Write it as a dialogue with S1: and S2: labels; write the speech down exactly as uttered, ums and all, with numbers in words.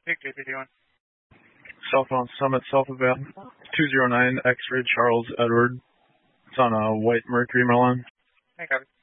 S1: Hey, J P doing?
S2: Southbound Summit, South of Bath, two zero nine X-ray Charles Edward. It's on a white Mercury Milan.
S1: Hey, copy.